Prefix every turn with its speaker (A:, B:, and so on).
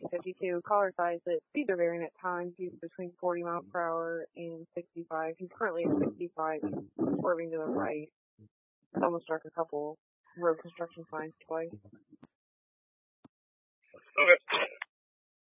A: 52. Caller advised that speeds are varying at times. He's between 40 miles per hour and 65. He's currently at 65, swerving to the right. Almost struck a couple road construction signs twice.
B: Okay.